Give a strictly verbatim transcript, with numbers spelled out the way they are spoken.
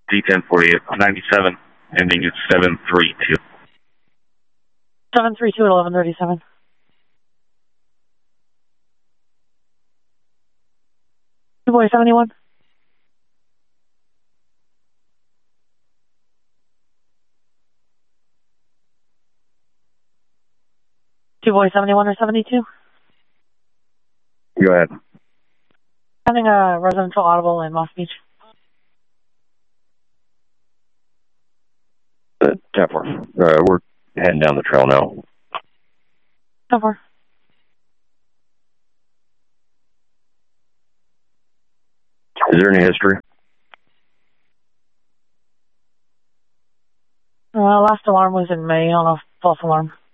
D ten forty-eight ninety-seven, ending at seven three two. seven three two at eleven thirty-seven. Two boy seventy-one. Two boy seventy-one or seventy-two. Go ahead. Having a residential audible in Moss Beach. Uh, ten four. Uh, we're heading down the trail now. ten four. Is there any history? Uh, last alarm was in May on a false alarm.